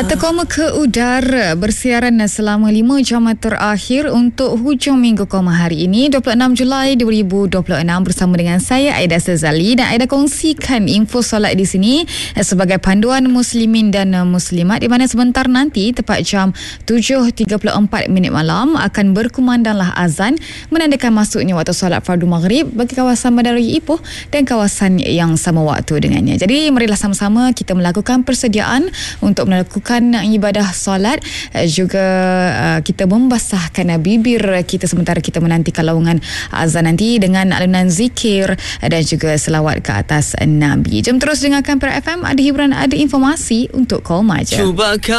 Koma ke udara bersiaran selama 5 jam terakhir untuk hujung minggu koma hari ini 26 Julai 2026 bersama dengan saya Aida Sazali, dan Aida kongsikan info solat di sini sebagai panduan muslimin dan muslimat, di mana sebentar nanti tepat jam 7.34 minit malam akan berkumandanglah azan menandakan masuknya waktu solat fardu maghrib bagi kawasan Bandar Raya Ipoh dan kawasan yang sama waktu dengannya. Jadi marilah sama-sama kita melakukan persediaan untuk melakukan ibadah solat, juga kita membasahkan bibir kita sementara kita menantikan laungan azan nanti dengan alunan zikir dan juga selawat ke atas Nabi. Jom terus dengarkan Perak FM, ada hiburan, ada informasi untuk kau maja.